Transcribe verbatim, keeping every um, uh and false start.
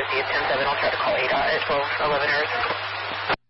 is the ten seven. I'll try to call eight, uh, twelve eleven Earth.